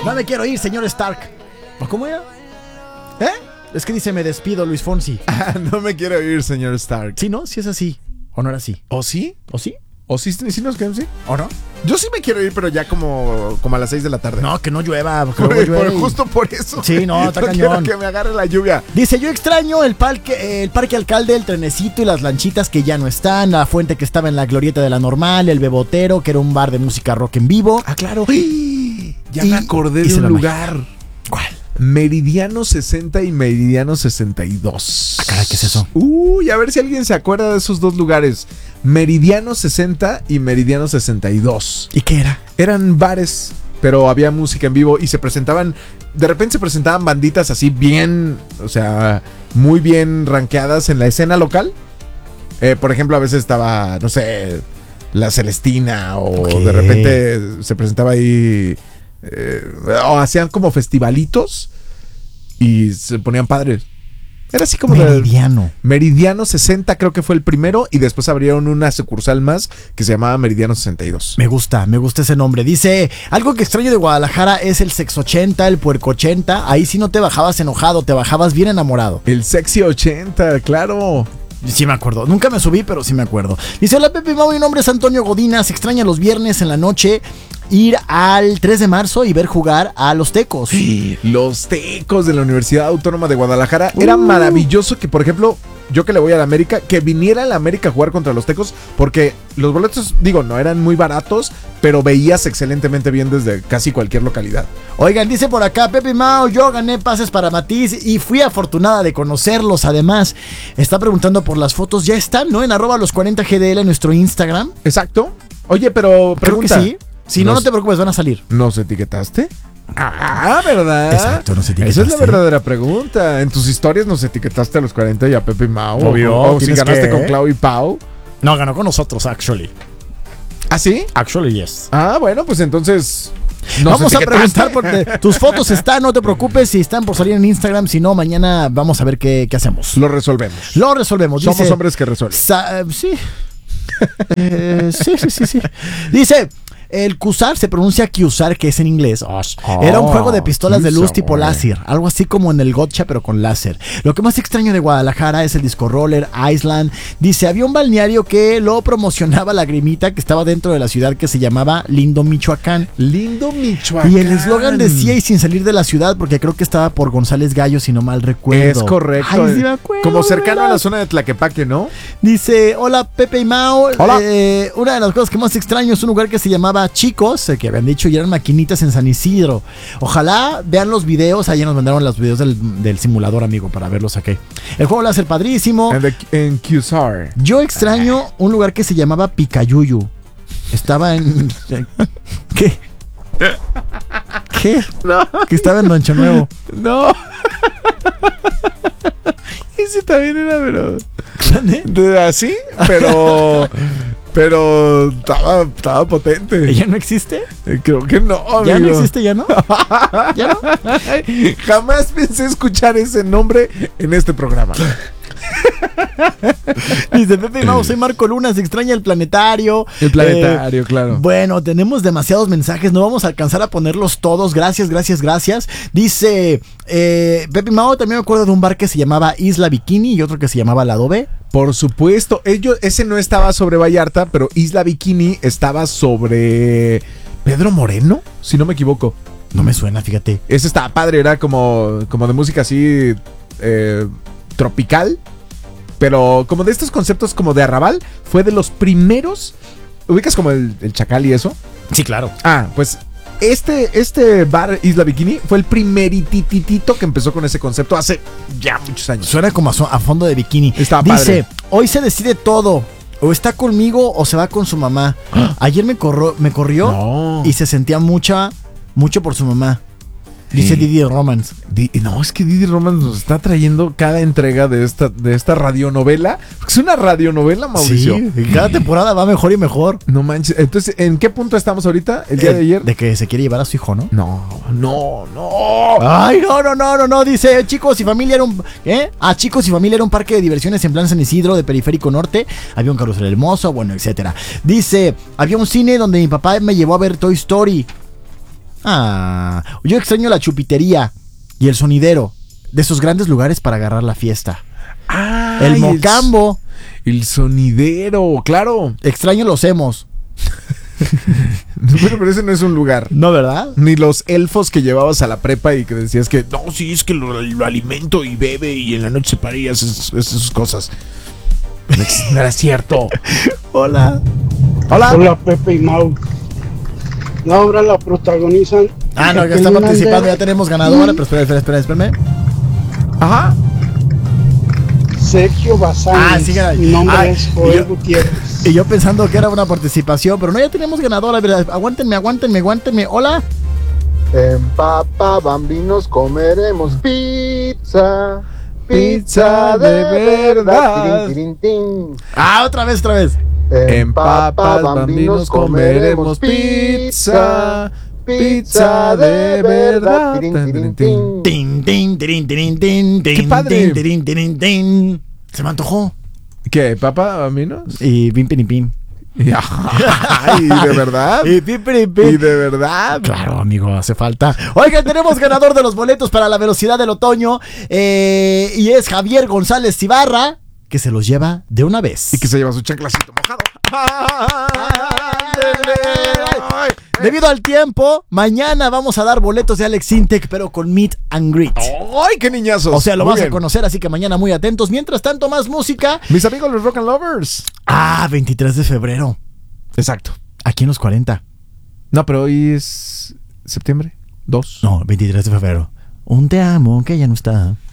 No me quiero ir, señor Stark. ¿O cómo era? ¿Eh? Es que dice me despido, Luis Fonsi. No me quiero ir, señor Stark. Sí, ¿no? Sí es así. ¿O no era así? ¿O sí? ¿O sí? ¿O sí nos quedamos así? ¿O no? Yo sí me quiero ir, pero ya como a las 6 de la tarde. No, que no llueva. Que luego llueve justo por eso. Sí, no, está cañón. Quiero que me agarre la lluvia. Dice, yo extraño el parque Alcalde, el trenecito y las lanchitas que ya no están, la fuente que estaba en la glorieta de la Normal, el Bebotero, que era un bar de música rock en vivo. Ah, claro. Ya me acordé de un lugar. ¿Cuál? Meridiano 60 y Meridiano 62. Ah, caray, ¿qué es eso? A ver si alguien se acuerda de esos dos lugares. Meridiano 60 y Meridiano 62. ¿Y qué era? Eran bares, pero había música en vivo y se presentaban, de repente se presentaban banditas así bien, o sea, muy bien rankeadas en la escena local. Por ejemplo, a veces estaba, no sé, La Celestina o de repente se presentaba ahí, o hacían como festivalitos y se ponían padres. Era así como Meridiano 60 creo que fue el primero y después abrieron una sucursal más que se llamaba Meridiano 62. Me gusta ese nombre. Dice, algo que extraño de Guadalajara es el Sex 80, el Puerco 80. Ahí sí no te bajabas enojado, te bajabas bien enamorado. El Sexy 80, claro. Sí me acuerdo, nunca me subí, pero sí me acuerdo. Dice, hola Pepe Mau, mi nombre es Antonio Godina. Se extraña los viernes en la noche ir al 3 de marzo y ver jugar a los Tecos. Los Tecos de la Universidad Autónoma de Guadalajara. Era maravilloso que, por ejemplo, yo que le voy a la América, que viniera a la América a jugar contra los Tecos, porque los boletos, no eran muy baratos, pero veías excelentemente bien desde casi cualquier localidad. Oigan, dice por acá, Pepe Mao, yo gané pases para Matiz y fui afortunada de conocerlos. Además, está preguntando por las fotos, ya están, ¿no? En @los40gdl en nuestro Instagram. Exacto. Oye, pero pregunta. Creo que sí. Si no te preocupes, van a salir. ¿Nos etiquetaste? ¿Verdad? Exacto, nos etiquetaste. Esa es la verdadera pregunta. En tus historias nos etiquetaste a los 40 y a Pepe y Mau. Obvio. O si ganaste con Clau y Pau. No, ganó con nosotros, actually. ¿Ah, sí? Actually, yes. Bueno, pues entonces... Vamos a preguntar porque tus fotos están, no te preocupes, si están por salir en Instagram, si no, mañana vamos a ver qué hacemos. Lo resolvemos. Dice, somos hombres que resuelven. Sí. Sí. Dice... El Cusar se pronuncia Kiusar, que es en inglés. Era un juego de pistolas de luz tipo láser. Algo así como en el gotcha, pero con láser. Lo que más extraño de Guadalajara es el Disco Roller, Island. Dice, había un balneario que lo promocionaba Lagrimita, que estaba dentro de la ciudad, que se llamaba Lindo Michoacán. Lindo Michoacán. Y el eslogan decía, y sin salir de la ciudad, porque creo que estaba por González Gallo, si no mal recuerdo. Es correcto. Ay, sí me acuerdo, como cercano a la zona de Tlaquepaque, ¿no? Dice, hola Pepe y Mao. Hola. Una de las cosas que más extraño es un lugar que se llamaba Chicos, que habían dicho y eran maquinitas en San Isidro. Ojalá vean los videos. Ayer nos mandaron los videos del simulador, amigo, para verlos aquí. El juego va a ser padrísimo. En Qsar. Yo extraño un lugar que se llamaba Picayuyu. Estaba en... ¿Qué? No. Que estaba en Rancho Nuevo. No. Ese también era, pero... ¿Así? Pero estaba potente. ¿Ya no existe? Creo que no, amigo. ¿Ya no existe? ¿Ya no? ¿Ya no? Jamás pensé escuchar ese nombre en este programa. Dice Pepe Mau, soy Marco Luna, se extraña el planetario. El planetario, claro. Bueno, tenemos demasiados mensajes, no vamos a alcanzar a ponerlos todos. Gracias. Dice Pepe Mau, también me acuerdo de un bar que se llamaba Isla Bikini y otro que se llamaba La Adobe. Por supuesto, ese no estaba sobre Vallarta, pero Isla Bikini estaba sobre Pedro Moreno, si no me equivoco. No me suena, fíjate. Ese estaba padre, era como de música así tropical, pero como de estos conceptos como de arrabal. Fue de los primeros. ¿Ubicas como el Chacal y eso? Sí, claro. Pues este bar Isla Bikini fue el primerititito que empezó con ese concepto hace ya muchos años. Suena como a fondo de bikini. Estaba Dice, padre. Hoy se decide todo. O está conmigo o se va con su mamá. Ayer me corrió y se sentía mucho por su mamá. Dice Didi Romance. No, es que Didi Romance nos está trayendo cada entrega de esta radionovela. Es una radionovela, Mauricio. Sí, cada temporada va mejor y mejor. No manches. Entonces, ¿en qué punto estamos ahorita? ¿El día de ayer? De que se quiere llevar a su hijo, ¿no? No. Ay, no. Dice, chicos y familia era un... ¿Eh? Chicos y familia era un parque de diversiones en plan San Isidro de Periférico Norte. Había un carrusel hermoso, bueno, etcétera. Dice, había un cine donde mi papá me llevó a ver Toy Story. Yo extraño la chupitería y el sonidero de esos grandes lugares para agarrar la fiesta. El Mocambo. El sonidero, claro. Extraño los emos. Pero ese no es un lugar. No, ¿verdad? Ni los elfos que llevabas a la prepa y que decías que no, sí, es que lo alimento y bebe y en la noche se para y hace esas cosas. No era cierto. Hola. Hola, Pepe y Mau. La obra la protagonizan. No, ya está participando, ya tenemos ganadora. Pero espérame. Ajá. Sergio Bazán. Sí, caray. Mi nombre es Joel Gutiérrez. Y yo pensando que era una participación, pero no, ya tenemos ganadora. Aguántenme. Hola. En Papa Bambinos comeremos pizza. Pizza de verdad. Tirin, tirin, tirin. Otra vez. En Papas Bambinos comeremos pizza. Pizza de verdad. Tirin, tirin, tirin. ¡Qué padre! Se me antojó. ¿Qué? ¿Papa Bambinos? Y pim, pim, pim. Ay, ¿de verdad? Y pim, pim, ¿Y pim. de verdad? Claro, amigo, hace falta. Oigan, tenemos ganador de los boletos para la velocidad del otoño. Y es Javier González Ibarra, que se los lleva de una vez. Y que se lleva su chanclacito mojado. Debido al tiempo, mañana vamos a dar boletos de Alex Intec, pero con Meet and Greet. ¡Ay, qué niñazos! O sea, lo Muy vas a bien. conocer, así que mañana muy atentos. Mientras tanto, más música. Mis amigos los Rock and Lovers. 23 de febrero. Exacto. Aquí en los 40. No, pero hoy es septiembre 2. No, 23 de febrero. Un te amo que ya no está.